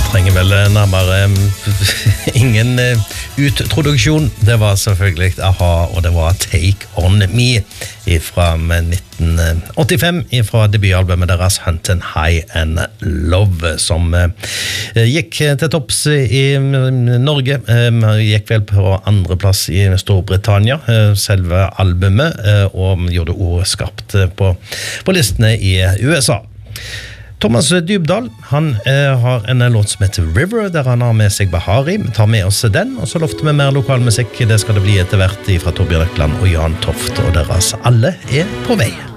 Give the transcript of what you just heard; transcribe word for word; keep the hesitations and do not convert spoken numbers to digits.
trenger vel nærmere ingen uttroduksjon. Det var selvfølgelig A-ha, og det var Take On Me fra nitten åttifem, fra debutalbumet deres Hunt and High and Love, som gikk til topps i Norge, gikk vel på andre plass i Storbritannia, selve albumet, og gjorde ord skarpt på, på listene i U S A. Thomas Dybdahl, han eh, har en låt som heter River, der han har med seg Bahari. Vi tar med oss den, og så lofter vi mer lokalmusikk. Det skal det bli etter hvert fra Torbjørn Økland og Jan Toft, og deres Alle er på vei.